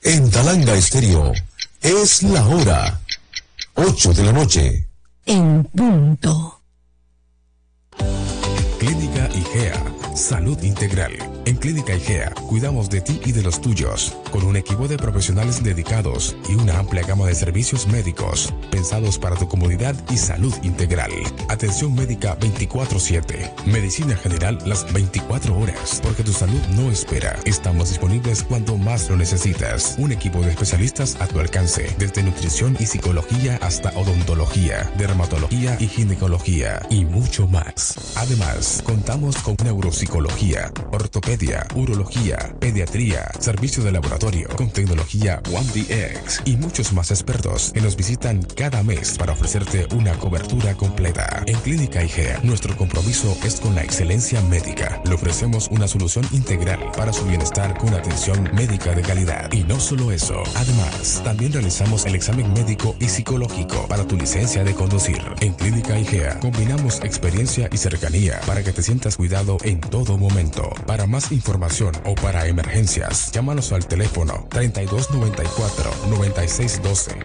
En Talanga Estéreo es la hora 8 de la noche. En punto. Clínica IGEA, salud integral. En Clínica IGEA cuidamos de ti y de los tuyos, con un equipo de profesionales dedicados y una amplia gama de servicios médicos pensados para tu comodidad y salud integral. Atención médica 24/7, medicina general las 24 horas, porque tu salud no espera. Estamos disponibles cuando más lo necesitas. Un equipo de especialistas a tu alcance, desde nutrición y psicología hasta odontología, dermatología y ginecología y mucho más. Además, contamos con neuropsicología, ortopedia, urología, pediatría, servicio de laboratorio con tecnología 1DX y muchos más expertos que nos visitan cada mes para ofrecerte una cobertura completa. En Clínica IGEA, nuestro compromiso es con la excelencia médica. Le ofrecemos una solución integral para su bienestar con atención médica de calidad. Y no solo eso, además, también realizamos el examen médico y psicológico para tu licencia de conducir. En Clínica IGEA combinamos experiencia y cercanía para que te sientas cuidado en todo momento. Para más información o para emergencias, llámanos al teléfono 3294-9612,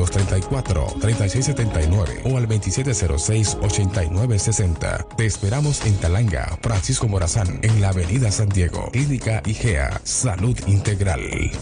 3234-3679 o al 2706-8960. Te esperamos en Talanga, Francisco Morazán, en la Avenida San Diego. Clínica IGEA, salud integral.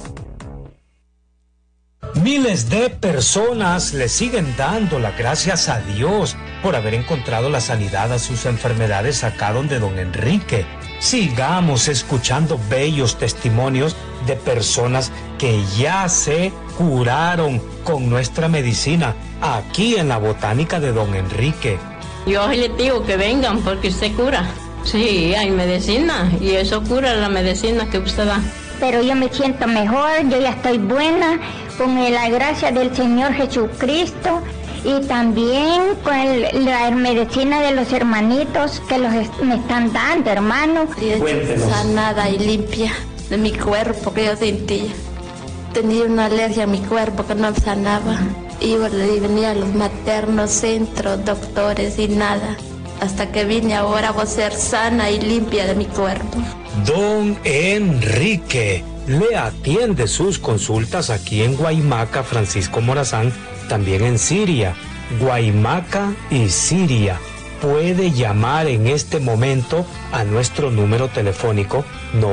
Miles de personas le siguen dando las gracias a Dios por haber encontrado la sanidad a sus enfermedades acá donde don Enrique. Sigamos escuchando bellos testimonios de personas que ya se curaron con nuestra medicina aquí en la botánica de don Enrique. Yo les digo que vengan porque usted cura. Sí, hay medicina y eso cura la medicina que usted da. Pero yo me siento mejor, yo ya estoy buena con la gracia del Señor Jesucristo y también con la medicina de los hermanitos que me están dando, hermanos. Sanada y limpia de mi cuerpo que yo sentía. Tenía una alergia a mi cuerpo que no sanaba. Y venía a los maternos, centros, doctores y nada. Hasta que vine ahora voy a ser sana y limpia de mi cuerpo. Don Enrique le atiende sus consultas aquí en Guaymaca, Francisco Morazán, también en Siria, Guaymaca y Siria. Puede llamar en este momento a nuestro número telefónico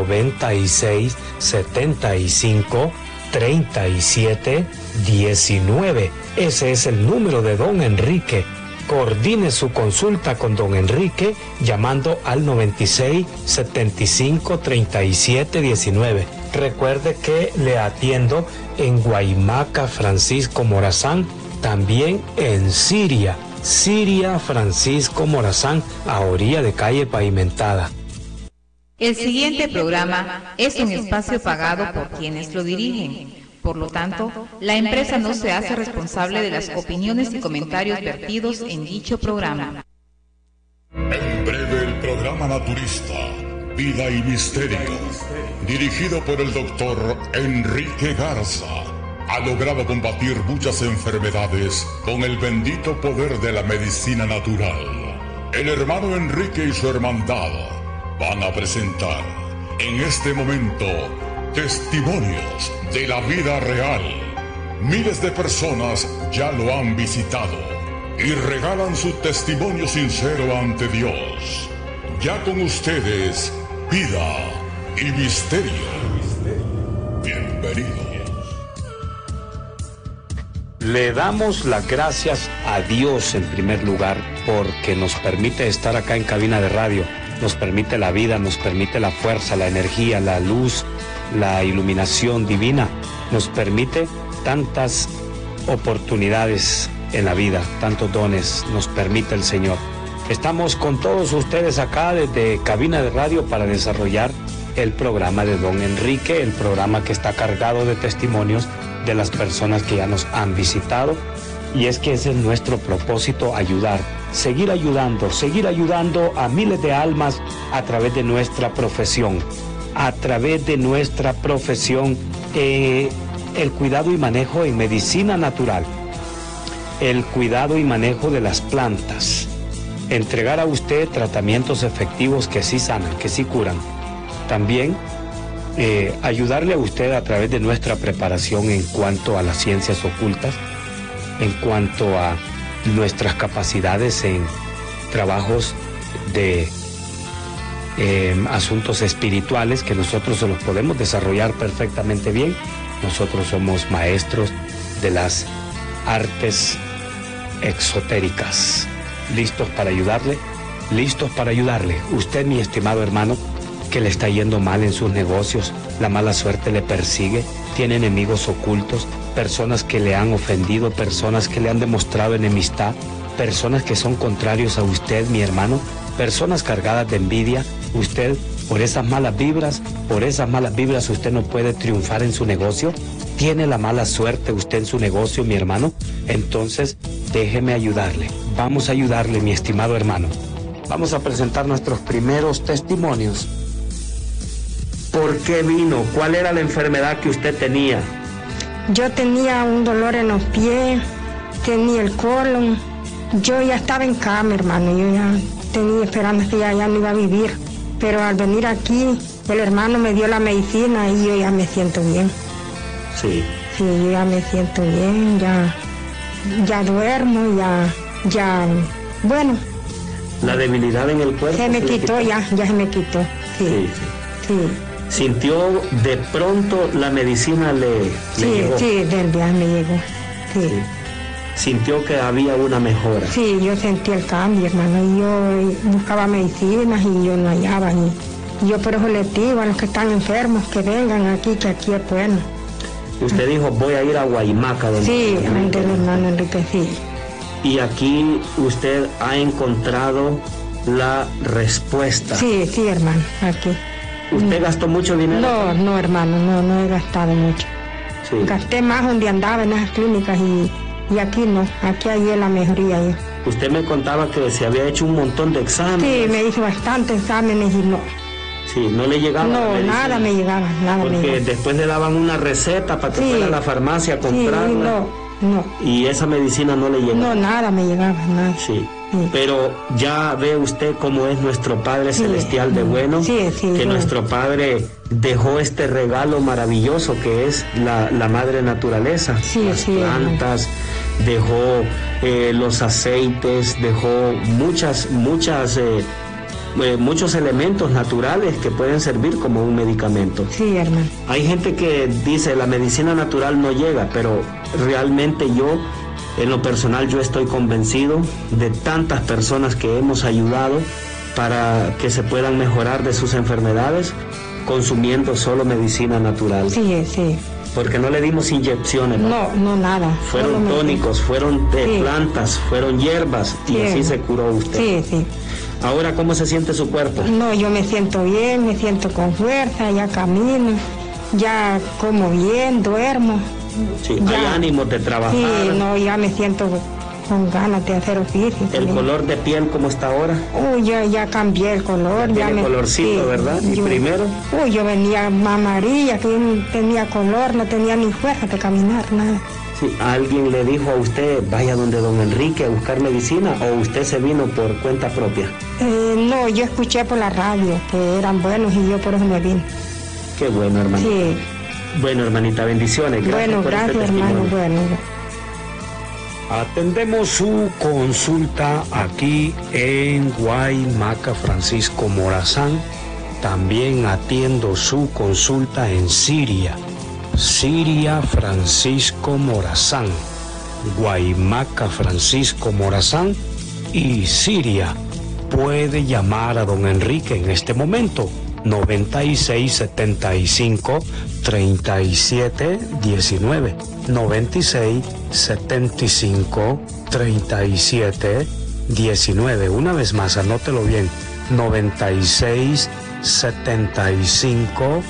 96 75 37 19. Ese es el número de don Enrique. Coordine su consulta con don Enrique llamando al 96 75 37 19. Recuerde que le atiendo en Guaymaca, Francisco Morazán, también en Siria, Francisco Morazán, a orilla de calle pavimentada. El siguiente programa es un espacio pagado por quienes lo dirigen. Por lo tanto, la empresa no se hace responsable de las opiniones y comentarios vertidos en dicho programa. En breve, el programa naturista, Vida y Misterio, dirigido por el doctor Enrique Garza, ha logrado combatir muchas enfermedades con el bendito poder de la medicina natural. El hermano Enrique y su hermandad van a presentar en este momento testimonios de la vida real. Miles de personas ya lo han visitado y regalan su testimonio sincero ante Dios. Ya con ustedes, Vida y Misterio. Bienvenidos. Le damos las gracias a Dios en primer lugar porque nos permite estar acá en cabina de radio. Nos permite la vida, nos permite la fuerza, la energía, la luz, la iluminación divina, nos permite tantas oportunidades en la vida, tantos dones nos permite el Señor. Estamos con todos ustedes acá desde cabina de radio para desarrollar el programa de don Enrique, el programa que está cargado de testimonios de las personas que ya nos han visitado, y es que ese es nuestro propósito, ayudar, seguir ayudando a miles de almas a través de nuestra profesión. El cuidado y manejo en medicina natural, el cuidado y manejo de las plantas, entregar a usted tratamientos efectivos que sí sanan, que sí curan. También ayudarle a usted a través de nuestra preparación en cuanto a las ciencias ocultas, en cuanto a nuestras capacidades en trabajos de asuntos espirituales que nosotros se los podemos desarrollar perfectamente bien. Nosotros somos maestros de las artes exotéricas. ¿Listos para ayudarle? Listos para ayudarle. Usted, mi estimado hermano, que le está yendo mal en sus negocios, la mala suerte le persigue, tiene enemigos ocultos, personas que le han ofendido, personas que le han demostrado enemistad, personas que son contrarios a usted, mi hermano, personas cargadas de envidia. Usted, por esas malas vibras usted no puede triunfar en su negocio. Tiene la mala suerte usted en su negocio, mi hermano. Entonces, déjeme ayudarle. Vamos a ayudarle, mi estimado hermano. Vamos a presentar nuestros primeros testimonios. ¿Por qué vino? ¿Cuál era la enfermedad que usted tenía? Yo tenía un dolor en los pies, tenía el colon. Yo ya estaba en cama, hermano. Yo ya tenía esperanza que ya no iba a vivir. Pero al venir aquí, el hermano me dio la medicina y yo ya me siento bien. Sí. Sí, yo ya me siento bien, ya duermo, ya, bueno. La debilidad en el cuerpo. Se me quitó, ya se me quitó. Sí. ¿Sintió de pronto la medicina le llegó? Sí, del día me llegó. Sí. ¿Sintió que había una mejora? Sí, yo sentí el cambio, hermano. Y yo buscaba medicinas y yo no hallaba. Y yo por eso les digo a los que están enfermos que vengan aquí, que aquí es bueno. Usted dijo, voy a ir a Guaymaca. Sí, donde el hermano Enrique, sí. Y aquí usted ha encontrado la respuesta. Sí, hermano, aquí. ¿Usted gastó mucho dinero? No, hermano, no he gastado mucho. Sí. Gasté más donde andaba en esas clínicas y aquí no, aquí hay la mejoría. Usted me contaba que se había hecho un montón de exámenes. Sí, me hizo bastantes exámenes y no. Sí, no le llegaba. No, nada me llegaba, nada. Porque después le daban una receta para que fuera a la farmacia a comprarla. Sí, no. Y esa medicina no le llegaba. No, nada me llegaba, nada. Sí. Pero ya ve usted cómo es nuestro Padre Celestial de bueno, que nuestro Padre dejó este regalo maravilloso que es la madre naturaleza, las plantas, dejó los aceites, dejó muchos elementos naturales que pueden servir como un medicamento. Sí, hermano. Hay gente que dice la medicina natural no llega, pero realmente yo, en lo personal, yo estoy convencido de tantas personas que hemos ayudado para que se puedan mejorar de sus enfermedades consumiendo solo medicina natural. Sí. Porque no le dimos inyecciones. No, nada. Fueron tónicos, fueron plantas, fueron hierbas y así se curó usted. Sí. Ahora, ¿cómo se siente su cuerpo? No, yo me siento bien, me siento con fuerza, ya camino, ya como bien, duermo. Sí, hay ánimos de trabajar. Sí, no, ya me siento con ganas de hacer oficio. ¿El color de piel cómo está ahora? Ya cambié el color. Ya tiene colorcito, ¿verdad? ¿Y primero? Yo venía más amarilla, que no tenía color, no tenía ni fuerza de caminar, nada. Sí, ¿alguien le dijo a usted, vaya donde don Enrique a buscar medicina, o usted se vino por cuenta propia? No, yo escuché por la radio que eran buenos y yo por eso me vine. Qué bueno, hermanita. Sí. Bueno, hermanita, bendiciones. Gracias por gracias, este hermano. testimonio. Atendemos su consulta aquí en Guaymaca, Francisco Morazán. También atiendo su consulta en Siria, Francisco Morazán, Guaymaca, Francisco Morazán y Siria. Puede llamar a don Enrique en este momento. 9675 3719 9675 3719. Una vez más, anótelo bien. 9675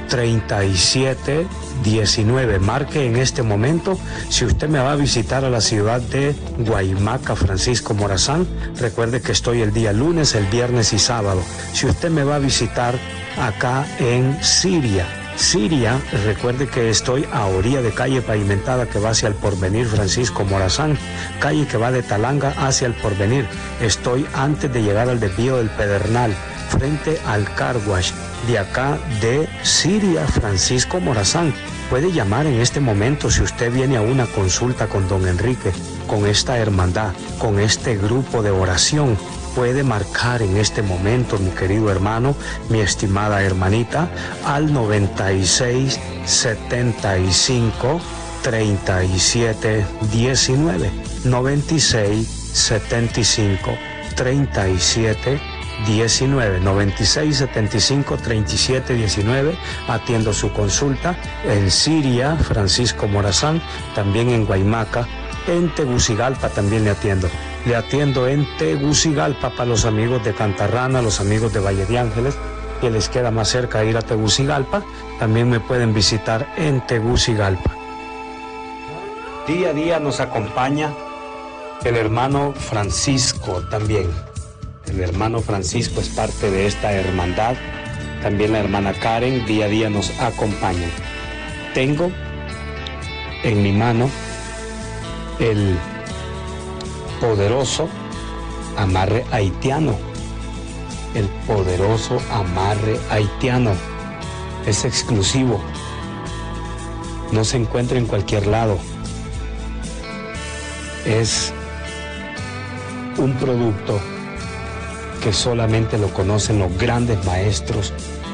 3719. Marque en este momento. Si usted me va a visitar a la ciudad de Guaymaca, Francisco Morazán, recuerde que estoy el día lunes, el viernes y sábado. Si usted me va a visitar acá en Siria, recuerde que estoy a orilla de calle pavimentada que va hacia el Porvenir Francisco Morazán, calle que va de Talanga hacia el Porvenir. Estoy antes de llegar al desvío del Pedernal, frente al Car Wash de acá de Siria, Francisco Morazán. Puede llamar en este momento si usted viene a una consulta con don Enrique, con esta hermandad, con este grupo de oración. Puede marcar en este momento, mi querido hermano, mi estimada hermanita, al 96 75 37 19. 96 75 37 19, 96 75 37 19. Atiendo su consulta en Siria, Francisco Morazán, también en Guaymaca, en Tegucigalpa también le atiendo. Le atiendo en Tegucigalpa para los amigos de Cantarrana, los amigos de Valle de Ángeles, que les queda más cerca ir a Tegucigalpa, también me pueden visitar en Tegucigalpa. Día a día nos acompaña el hermano Francisco también. El hermano Francisco es parte de esta hermandad. También la hermana Karen día a día nos acompaña. Tengo en mi mano el poderoso amarre haitiano. El poderoso amarre haitiano. Es exclusivo. No se encuentra en cualquier lado. Es un producto que solamente lo conocen los grandes maestros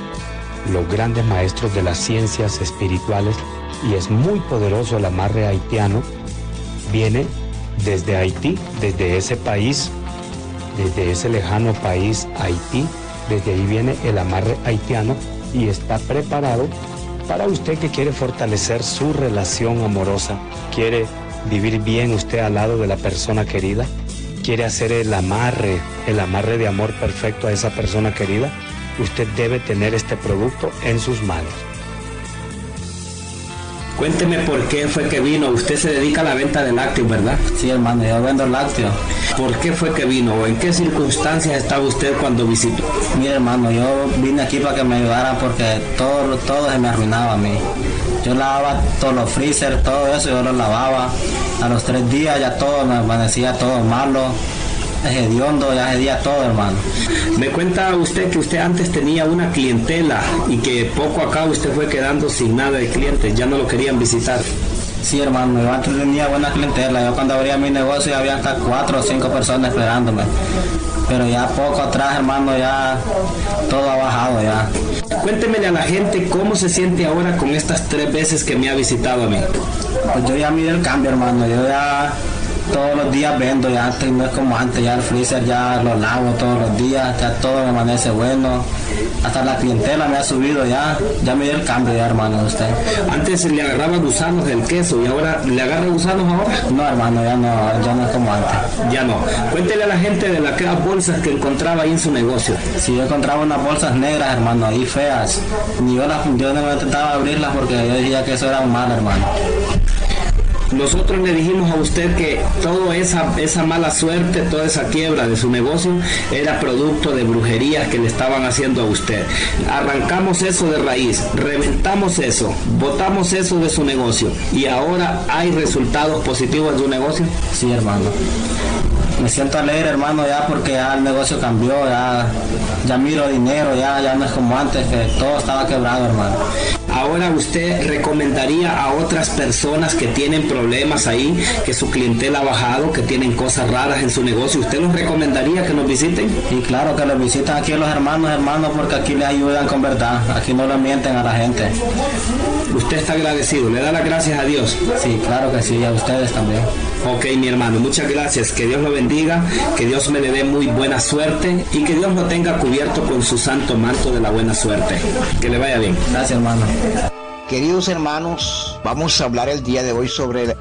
de las ciencias espirituales, y es muy poderoso el amarre haitiano. Viene desde Haití, desde ese país, desde ese lejano país Haití, desde ahí viene el amarre haitiano y está preparado para usted que quiere fortalecer su relación amorosa, quiere vivir bien usted al lado de la persona querida, quiere hacer el amarre de amor perfecto a esa persona querida. Usted debe tener este producto en sus manos. Cuénteme por qué fue que vino. Usted se dedica a la venta de lácteos, ¿verdad? Sí, hermano, yo vendo lácteos. ¿Por qué fue que vino o en qué circunstancias estaba usted cuando visitó? Mira, hermano, yo vine aquí para que me ayudaran porque todo se me arruinaba a mí. Yo lavaba todos los freezer, todo eso, yo lo lavaba. A los 3 días ya todo me amanecía todo malo. Hediondo, ya hedía todo, hermano. Me cuenta usted que usted antes tenía una clientela y que poco acá usted fue quedando sin nada de clientes, ya no lo querían visitar. Sí, hermano, yo antes tenía buena clientela. Yo cuando abría mi negocio había hasta 4 o 5 personas esperándome. Pero ya poco atrás, hermano, ya todo ha bajado ya. Cuéntemele a la gente cómo se siente ahora con estas 3 veces que me ha visitado a mí. Pues yo ya miré el cambio, hermano. Yo ya todos los días vendo, ya antes no es como antes, ya el freezer ya lo lavo todos los días, ya todo me amanece bueno, hasta la clientela me ha subido ya me dio el cambio ya, hermano, usted. Antes le agarraba gusanos del queso y ahora le agarra gusanos ahora. No, hermano, ya no es como antes. Ya no. Cuéntele a la gente de las bolsas que encontraba ahí en su negocio. Sí, yo encontraba unas bolsas negras, hermano, ahí feas, yo no intentaba abrirlas porque yo decía que eso era un mal, hermano. Nosotros le dijimos a usted que toda esa mala suerte, toda esa quiebra de su negocio era producto de brujerías que le estaban haciendo a usted. Arrancamos eso de raíz, reventamos eso, botamos eso de su negocio y ahora hay resultados positivos en su negocio. Sí, hermano. Me siento alegre, hermano, ya porque ya el negocio cambió, ya miro dinero, ya no es como antes, que todo estaba quebrado, hermano. Ahora usted recomendaría a otras personas que tienen problemas ahí, que su clientela ha bajado, que tienen cosas raras en su negocio, ¿usted los recomendaría que nos visiten? Y claro que los visitan aquí los hermanos, porque aquí les ayudan con verdad, aquí no le mienten a la gente. ¿Usted está agradecido? ¿Le da las gracias a Dios? Sí, claro que sí, y a ustedes también. Ok, mi hermano, muchas gracias, que Dios lo bendiga, que Dios me le dé muy buena suerte y que Dios lo tenga cubierto con su santo manto de la buena suerte. Que le vaya bien. Gracias, hermano. Queridos hermanos, vamos a hablar el día de hoy sobre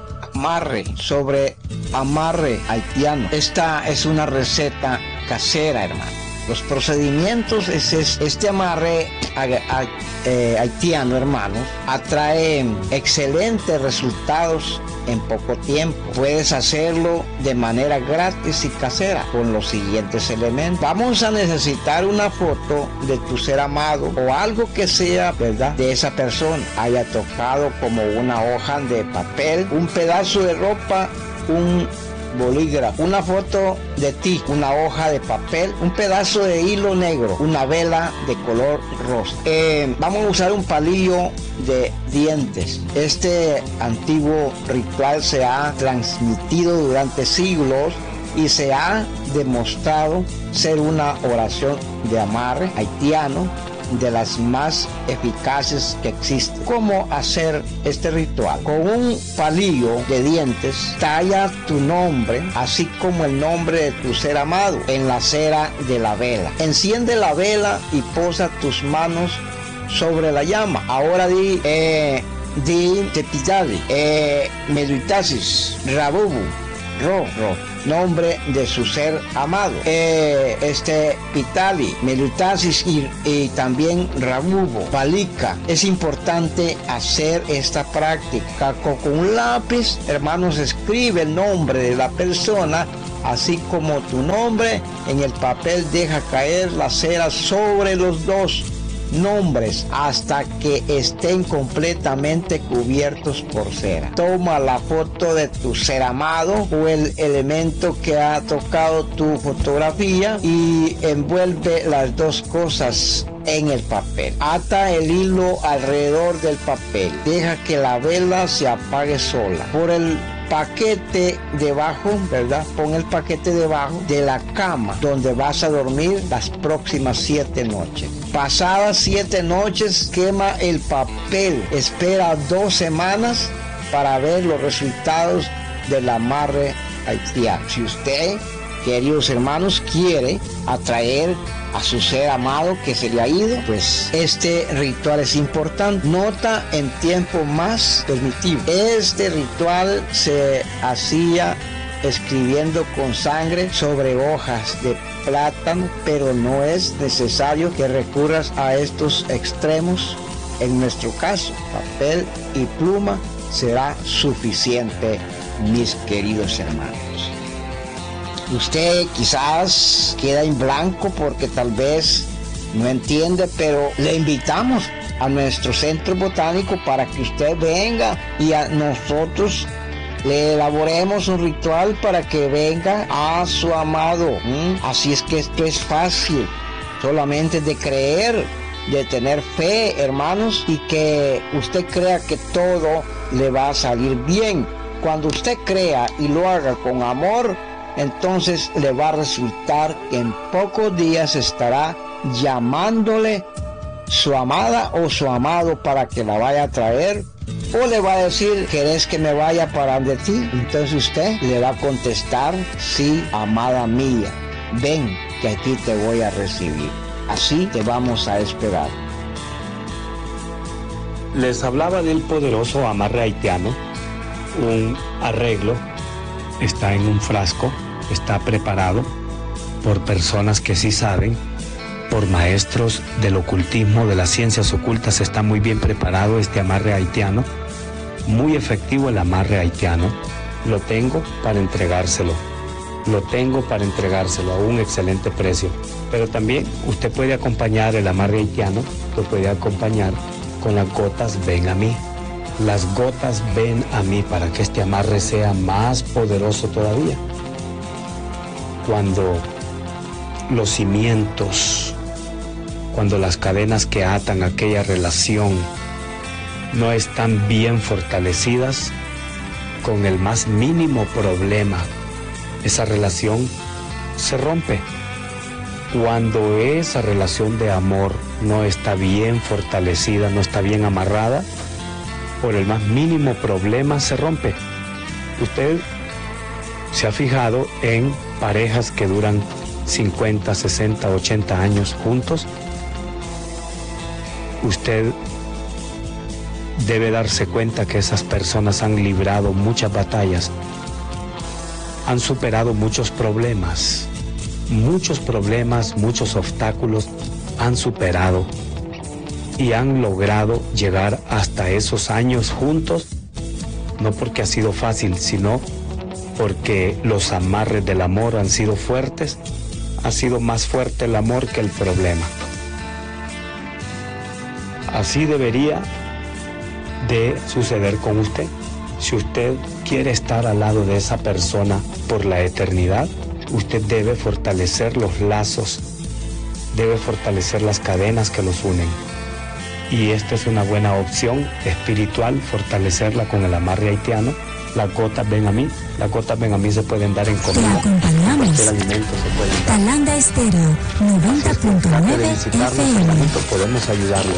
amarre haitiano. Esta es una receta casera, hermano. Los procedimientos es este amarre haitiano, hermano, atrae excelentes resultados en poco tiempo. Puedes hacerlo de manera gratis y casera con los siguientes elementos. Vamos a necesitar una foto de tu ser amado o algo que sea, ¿verdad?, de esa persona. Haya tocado como una hoja de papel, un pedazo de ropa, bolígrafo, una foto de ti, una hoja de papel, un pedazo de hilo negro, una vela de color rosa. Vamos a usar un palillo de dientes. Este antiguo ritual se ha transmitido durante siglos y se ha demostrado ser una oración de amarre haitiano de las más eficaces que existen. ¿Cómo hacer este ritual? Con un palillo de dientes, talla tu nombre, así como el nombre de tu ser amado, en la cera de la vela. Enciende la vela y posa tus manos sobre la llama. Ahora di Tepitali, Meditasis, Rabubu, Ro, nombre de su ser amado. Pitali, Meditasis y también Rabubo, Palika. Es importante hacer esta práctica. Con un lápiz, hermanos, escribe el nombre de la persona, así como tu nombre. En el papel deja caer la cera sobre los dos nombres hasta que estén completamente cubiertos por cera. Toma la foto de tu ser amado o el elemento que ha tocado tu fotografía y envuelve las dos cosas en el papel. Ata el hilo alrededor del papel. Deja que la vela se apague sola. Por el paquete debajo, ¿verdad? Pon el paquete debajo de la cama donde vas a dormir las próximas 7 noches. Pasadas 7 noches, quema el papel. Espera 2 semanas para ver los resultados del amarre haitiano. Si usted, queridos hermanos, quiere atraer a su ser amado que se le ha ido, pues este ritual es importante. Nota en tiempo más permitido. Este ritual se hacía escribiendo con sangre sobre hojas de plátano, pero no es necesario que recurras a estos extremos. En nuestro caso, papel y pluma será suficiente, mis queridos hermanos. Usted quizás queda en blanco porque tal vez no entiende, pero le invitamos a nuestro centro botánico para que usted venga y a nosotros le elaboremos un ritual para que venga a su amado. Así es que esto es fácil, solamente de creer, de tener fe, hermanos, y que usted crea que todo le va a salir bien. Cuando usted crea y lo haga con amor, entonces le va a resultar que en pocos días estará llamándole su amada o su amado para que la vaya a traer, o le va a decir: ¿querés que me vaya para donde ti? Entonces usted le va a contestar: sí, amada mía, ven que aquí te voy a recibir. Así te vamos a esperar. Les hablaba del poderoso amarre haitiano, un arreglo. Está en un frasco, está preparado por personas que sí saben, por maestros del ocultismo, de las ciencias ocultas. Está muy bien preparado este amarre haitiano, muy efectivo el amarre haitiano. Lo tengo para entregárselo a un excelente precio. Pero también usted puede acompañar el amarre haitiano, lo puede acompañar con las gotas Ven a mí. Las gotas Ven a mí, para que este amarre sea más poderoso todavía. Cuando los cimientos, cuando las cadenas que atan aquella relación no están bien fortalecidas, con el más mínimo problema, esa relación se rompe. Cuando esa relación de amor no está bien fortalecida, no está bien amarrada, por el más mínimo problema se rompe. Usted se ha fijado en parejas que duran 50, 60, 80 años juntos. Usted debe darse cuenta que esas personas han librado muchas batallas, han superado muchos problemas, muchos obstáculos han superado y han logrado llegar hasta esos años juntos, no porque ha sido fácil, sino porque los amarres del amor han sido fuertes. Ha sido más fuerte el amor que el problema. Así debería de suceder con usted. Si usted quiere estar al lado de esa persona por la eternidad, usted debe fortalecer los lazos, debe fortalecer las cadenas que los unen. Y esta es una buena opción espiritual, fortalecerla con el amarre haitiano. Las gotas ven a mí se pueden dar en comida. Te acompañamos. Cualquier alimento se puede dar. Talanda Estéreo 90.9 FM. Podemos ayudarlo.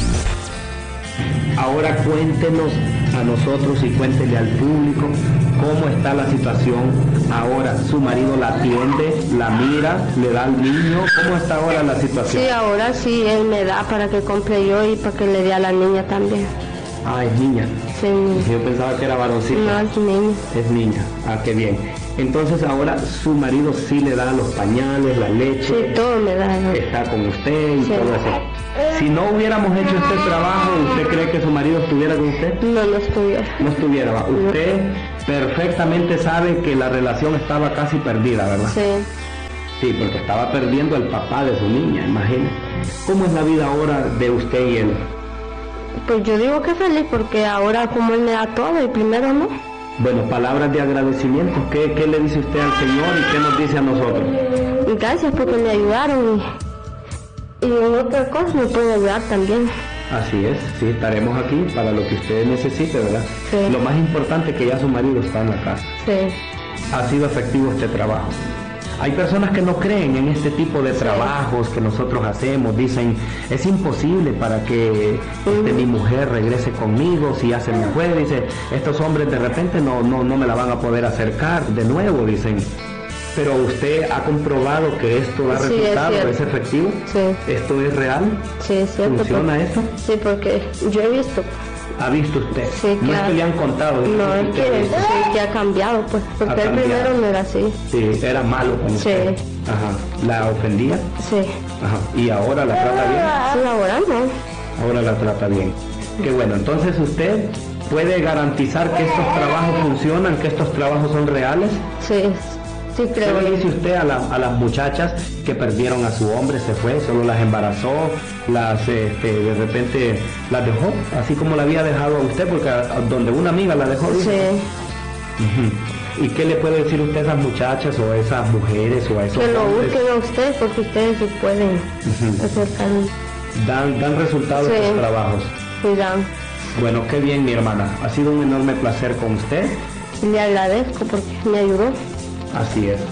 Ahora cuéntenos a nosotros y cuéntele al público cómo está la situación. Ahora su marido la atiende, la mira, le da al niño. ¿Cómo está ahora la situación? Sí, ahora sí, él me da para que compre yo y para que le dé a la niña también. Ah, es niña. Sí, niña. Yo pensaba que era varoncito. No, es niña. Es niña. Ah, qué bien. Entonces ahora su marido sí le da los pañales, la leche. Sí, todo me da. ¿No? Está con usted y todo eso. Si no hubiéramos hecho este trabajo, ¿usted cree que su marido estuviera con usted? No, no estuviera. No estuviera. ¿Va? Usted perfectamente sabe que la relación estaba casi perdida, ¿verdad? Sí. Sí, porque estaba perdiendo el papá de su niña, imagínese. ¿Cómo es la vida ahora de usted y él? Pues yo digo que feliz porque ahora como él me da todo y primero no. Bueno, palabras de agradecimiento. ¿Qué le dice usted al Señor y qué nos dice a nosotros? Gracias porque me ayudaron y en otra cosa me pueden ayudar también. Así es, sí, estaremos aquí para lo que usted necesite, ¿verdad? Sí. Lo más importante es que ya su marido está en la casa. Sí. Ha sido efectivo este trabajo. Hay personas que no creen en este tipo de trabajos que nosotros hacemos, dicen, es imposible para que mi mujer regrese conmigo, si ya se me fue, dice, estos hombres de repente no me la van a poder acercar de nuevo, dicen. Pero usted ha comprobado que esto da resultado, es efectivo, esto es real, es cierto, ¿funciona esto? Sí, porque yo he visto. ¿Ha visto usted? Sí, no es que le han contado. No, es que ha cambiado, pues, porque el primero no era así. Sí, era malo con usted. Ajá. ¿La ofendía? Sí. Ajá. ¿Y ahora la trata bien? Sí, ahora no. Ahora la trata bien. Qué bueno, entonces usted puede garantizar que estos trabajos funcionan, que estos trabajos son reales. Sí. Sí, creo. ¿Qué le dice usted a las muchachas que perdieron a su hombre, se fue, solo las embarazó, de repente las dejó, así como la había dejado a usted, porque donde una amiga la dejó? Sí. ¿Y qué le puede decir usted a esas muchachas o a esas mujeres o a esos que lo hombres? busquen a usted porque ustedes sí pueden hacer dan resultados los trabajos. Sí, dan. Bueno, qué bien, mi hermana. Ha sido un enorme placer con usted. Le agradezco porque me ayudó. Así es.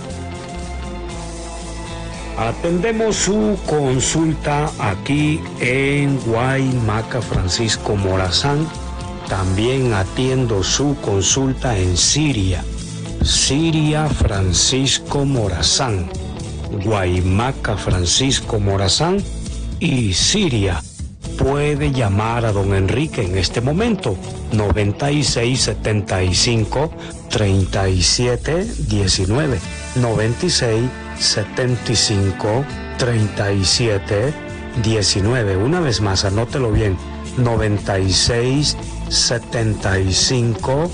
Atendemos su consulta aquí en Guaymaca Francisco Morazán. También atiendo su consulta en Siria. Siria Francisco Morazán. Guaymaca Francisco Morazán y Siria. Puede llamar a don Enrique en este momento, 9675 3719, 9675 3719. Una vez más, anótelo bien, 9675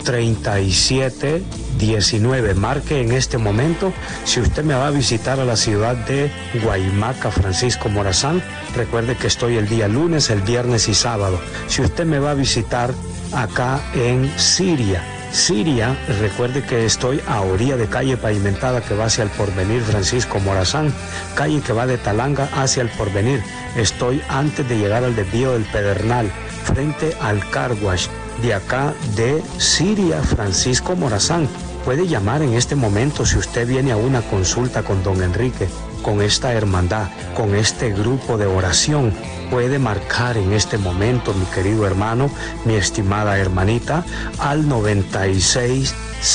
3719. Marque en este momento. Si usted me va a visitar a la ciudad de Guaymaca Francisco Morazán, recuerde que estoy el día lunes, el viernes y sábado. Si usted me va a visitar acá en Siria, recuerde que estoy a orilla de calle pavimentada que va hacia el Porvenir Francisco Morazán, calle que va de Talanga hacia el Porvenir. Estoy antes de llegar al desvío del Pedernal, frente al Car Wash de acá de Siria Francisco Morazán. Puede llamar en este momento si usted viene a una consulta con don Enrique, con esta hermandad, con este grupo de oración. Puede marcar en este momento, mi querido hermano, mi estimada hermanita, al 96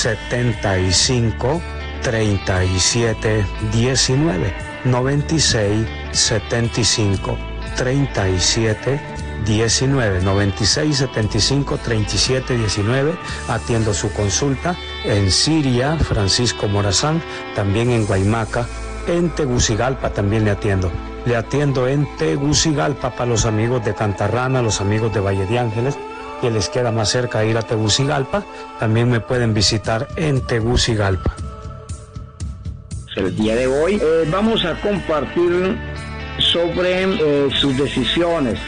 75 37 19, 96 75 37 19, 96 75 37 19. Atiendo su consulta en Siria Francisco Morazán, también en Guaymaca, en Tegucigalpa también le atiendo. Le atiendo en Tegucigalpa para los amigos de Cantarrana, los amigos de Valle de Ángeles, que les queda más cerca ir a Tegucigalpa, también me pueden visitar en Tegucigalpa. El día de hoy vamos a compartir sobre sus decisiones.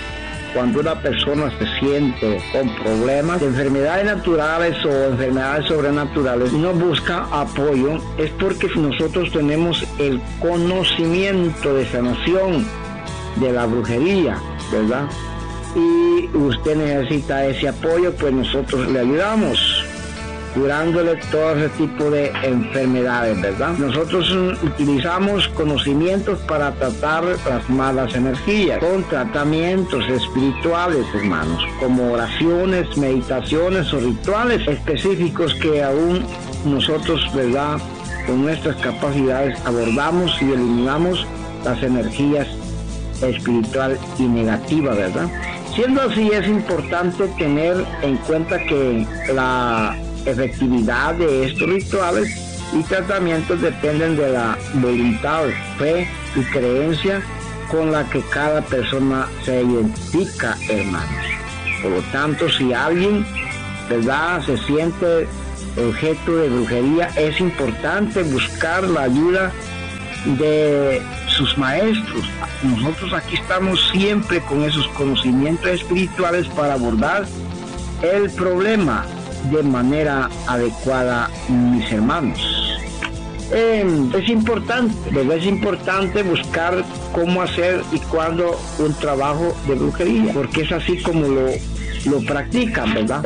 cuando una persona se siente con problemas de enfermedades naturales o enfermedades sobrenaturales y no busca apoyo, es porque nosotros tenemos el conocimiento de sanación de la brujería, ¿verdad? Y usted necesita ese apoyo, pues nosotros le ayudamos, curándole todo ese tipo de enfermedades, ¿verdad? Nosotros utilizamos conocimientos para tratar las malas energías, con tratamientos espirituales, hermanos, como oraciones, meditaciones o rituales específicos que aún nosotros, ¿verdad?, con nuestras capacidades abordamos y eliminamos las energías espiritual y negativa, ¿verdad? Siendo así, es importante tener en cuenta que la efectividad de estos rituales y tratamientos dependen de la voluntad, fe y creencia con la que cada persona se identifica, hermanos. Por lo tanto, si alguien, ¿verdad?, se siente objeto de brujería, es importante buscar la ayuda de sus maestros. Nosotros aquí estamos siempre con esos conocimientos espirituales para abordar el problema de manera adecuada, mis hermanos. Es importante, ¿verdad? Es importante buscar cómo hacer y cuándo un trabajo de brujería, porque es así como lo practican, ¿verdad?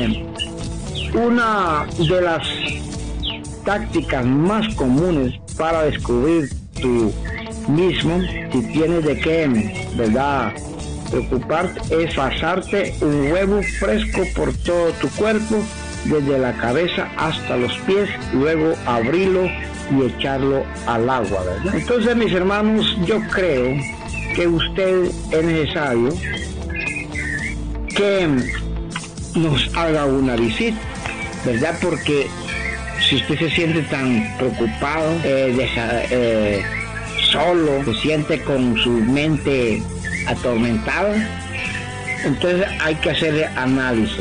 Una de las tácticas más comunes para descubrir tú mismo si tienes de qué, ¿verdad?, preocuparte, es pasarte un huevo fresco por todo tu cuerpo, desde la cabeza hasta los pies, luego abrirlo y echarlo al agua, ¿verdad? Entonces, mis hermanos, yo creo que usted es necesario que nos haga una visita, ¿verdad? Porque si usted se siente tan preocupado, solo, se siente con su mente atormentada, entonces hay que hacerle análisis.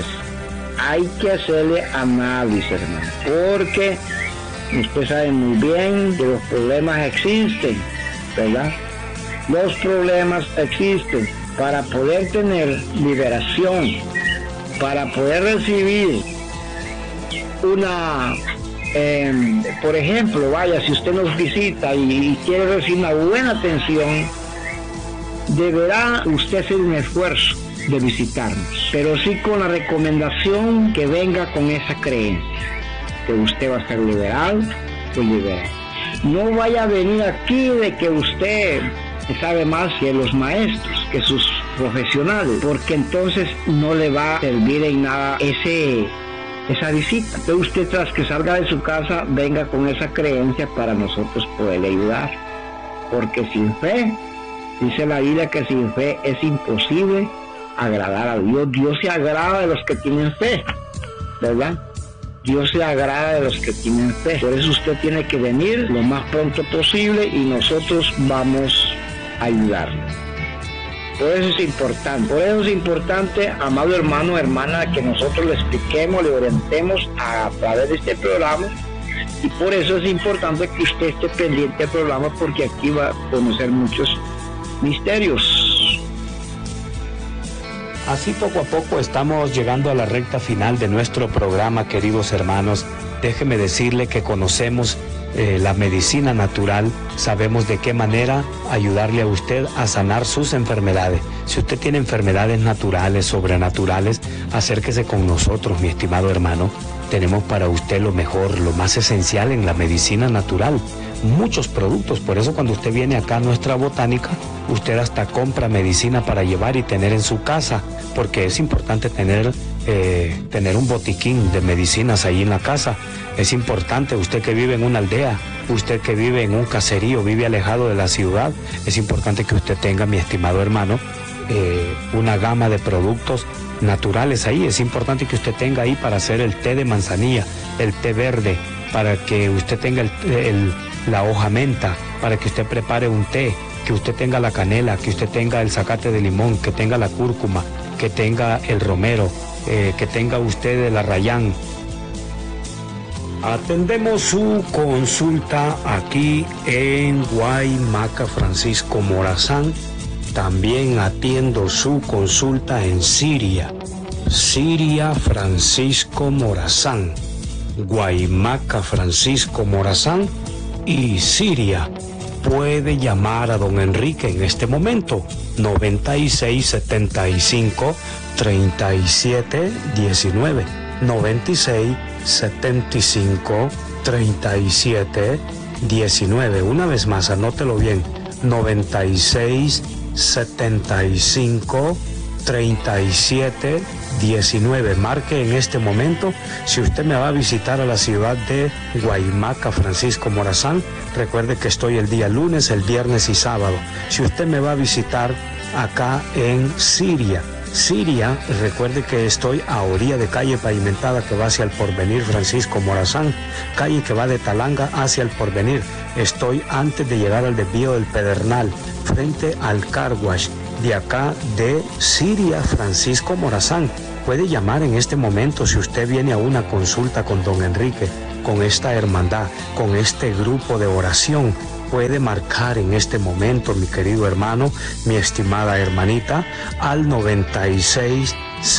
Hermano, porque usted sabe muy bien que los problemas existen, ¿verdad? Los problemas existen. Para poder tener liberación, para poder recibir una, por ejemplo, vaya, si usted nos visita y quiere recibir una buena atención, deberá usted hacer un esfuerzo de visitarnos, pero sí con la recomendación que venga con esa creencia, que usted va a ser liberal o liberal. No vaya a venir aquí de que usted sabe más que los maestros, que sus profesionales, porque entonces no le va a servir en nada esa visita. Entonces usted, tras que salga de su casa, venga con esa creencia para nosotros poderle ayudar, porque sin fe, dice la Biblia que sin fe es imposible agradar a Dios. Dios se agrada de los que tienen fe, ¿verdad? Dios se agrada de los que tienen fe. Por eso usted tiene que venir lo más pronto posible y nosotros vamos a ayudarle. Por eso es importante, amado hermano, hermana, que nosotros le expliquemos, le orientemos a través de este programa. Y por eso es importante que usted esté pendiente del programa, porque aquí va a conocer muchos misterios. Así poco a poco estamos llegando a la recta final de nuestro programa, queridos hermanos. Déjeme decirle que conocemos la medicina natural, sabemos de qué manera ayudarle a usted a sanar sus enfermedades. Si usted tiene enfermedades naturales, sobrenaturales, acérquese con nosotros, mi estimado hermano. Tenemos para usted lo mejor, lo más esencial en la medicina natural. Muchos productos, por eso cuando usted viene acá a nuestra botánica, usted hasta compra medicina para llevar y tener en su casa, porque es importante tener un botiquín de medicinas ahí en la casa. Es importante, usted que vive en una aldea, usted que vive en un caserío, vive alejado de la ciudad, es importante que usted tenga, mi estimado hermano, una gama de productos naturales ahí. Es importante que usted tenga ahí para hacer el té de manzanilla, el té verde, para que usted tenga la hoja menta, para que usted prepare un té, que usted tenga la canela, que usted tenga el zacate de limón, que tenga la cúrcuma, que tenga el romero, que tenga usted el arrayán. Atendemos su consulta aquí en Guaymaca, Francisco Morazán, También atiendo su consulta en Siria. Siria Francisco Morazán, Guaymaca Francisco Morazán y Siria. Puede llamar a don Enrique en este momento, 9675 3719, 9675 3719. Una vez más, anótelo bien, 9675 3719. Marque en este momento. Si usted me va a visitar a la ciudad de Guaymaca Francisco Morazán, recuerde que estoy el día lunes, el viernes y sábado. Si usted me va a visitar acá en Siria, recuerde que estoy a orilla de calle pavimentada que va hacia el Porvenir Francisco Morazán, calle que va de Talanga hacia el Porvenir. Estoy antes de llegar al desvío del Pedernal, frente al Car Wash de acá de Siria Francisco Morazán. Puede llamar en este momento si usted viene a una consulta con don Enrique, con esta hermandad, con este grupo de oración. Puede marcar en este momento, mi querido hermano, mi estimada hermanita, al 96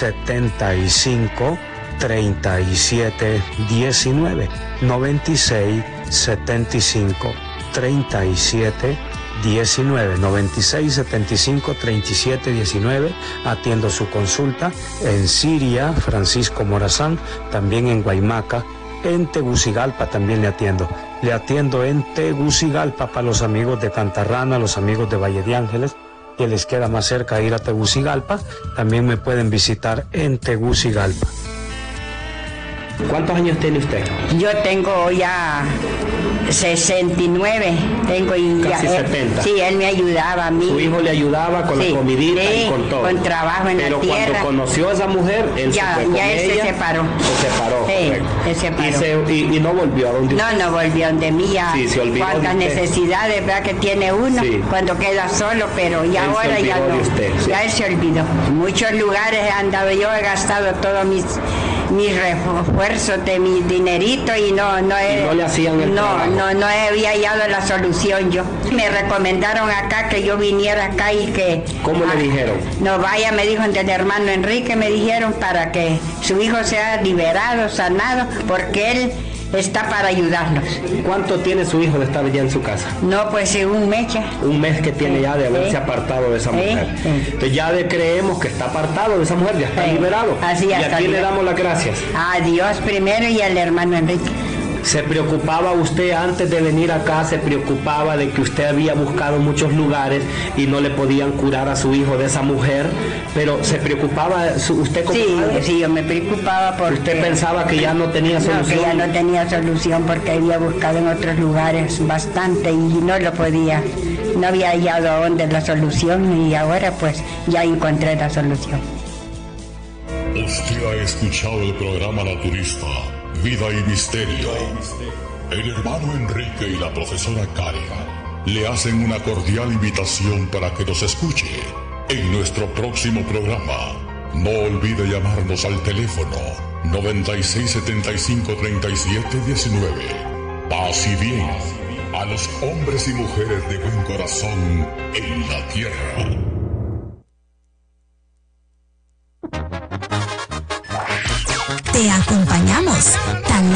75 37 19, 96 75 37 19, 96 75 37 19. Atiendo su consulta en Siria Francisco Morazán, también en Guaymaca. En Tegucigalpa también le atiendo. Le atiendo en Tegucigalpa para los amigos de Cantarrana, los amigos de Valle de Ángeles, que les queda más cerca ir a Tegucigalpa. También me pueden visitar en Tegucigalpa. ¿Cuántos años tiene usted? Yo tengo ya 69, tengo y casi ya, 70. Sí, él me ayudaba a mí. Su hijo le ayudaba con la comidita y con todo. Con trabajo en Pero la tierra. cuando conoció a esa mujer, él ya, se fue con él ella. Se separó. Se separó. Se separó. Y no volvió a donde usted. No volvió a donde mí. Ya, sí, se olvidó cuántas necesidades, ¿verdad? Que tiene uno cuando queda solo, pero ya él ahora ya no. Usted, ya él se olvidó. Muchos lugares he andado, yo he gastado todos mis refuerzos de mi dinerito y no le hacían el trabajo. No había hallado la solución yo. Me recomendaron acá que yo viniera acá y que... ¿Cómo le dijeron? No vaya, me dijo el hermano Enrique, me dijeron para que su hijo sea liberado, sanado, porque él está para ayudarnos. ¿Cuánto tiene su hijo de estar ya en su casa? No, pues un mes ya. Un mes que tiene ya de haberse apartado de esa mujer. Entonces ya creemos que está apartado de esa mujer, ya está liberado. Así y aquí le damos las gracias. A Dios primero y al hermano Enrique. ¿Se preocupaba usted antes de venir acá? ¿Se preocupaba de que usted había buscado muchos lugares y no le podían curar a su hijo de esa mujer? Pero ¿se preocupaba usted como madre? Sí, yo me preocupaba porque... ¿Usted pensaba que ya no tenía solución? No, que ya no tenía solución porque había buscado en otros lugares bastante y no lo podía. No había hallado a dónde la solución y ahora pues ya encontré la solución. Usted ha escuchado el programa naturista Vida y Misterio. El hermano Enrique y la profesora Karen le hacen una cordial invitación para que nos escuche en nuestro próximo programa. No olvide llamarnos al teléfono 9675-3719. Paz y bien a los hombres y mujeres de buen corazón en la tierra. Te acompañamos. Talán